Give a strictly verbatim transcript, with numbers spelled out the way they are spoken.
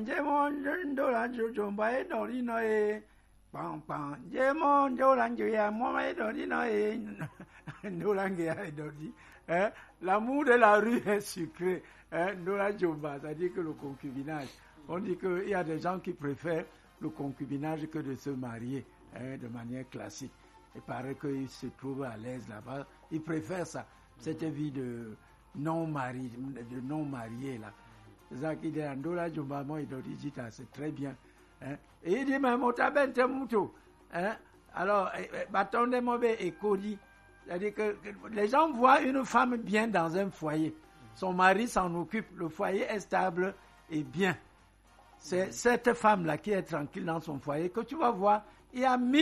L'amour de la rue est sucré. Hein? Ndola Jomba, c'est-à-dire que le concubinage. On dit qu'il y a des gens qui préfèrent le concubinage que de se marier, hein, de manière classique. Il paraît qu'ils se trouvent à l'aise là-bas. Ils préfèrent ça, cette vie de non-marié, de non-marié là. C'est ça qu'il dit, Ndola Jomba, moi, il dit, c'est très bien. Hein? Et il dit, mais mon taben te mouto. Hein? Alors, bâton de mauvais et codi. C'est-à-dire que les gens voient une femme bien dans un foyer. Son mari s'en occupe, le foyer est stable et bien. C'est cette femme-là qui est tranquille dans son foyer que tu vas voir. Il y a mille